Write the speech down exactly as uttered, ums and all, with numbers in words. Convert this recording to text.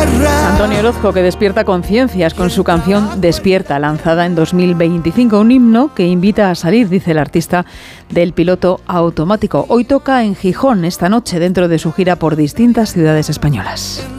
tierra. Antonio Orozco, que despierta conciencias con su canción Despierta, lanzada en dos mil veinticinco, un himno que invita a salir, dice el artista, del piloto automático. Hoy toca en Gijón, esta noche, dentro de su gira por distintas ciudades españolas.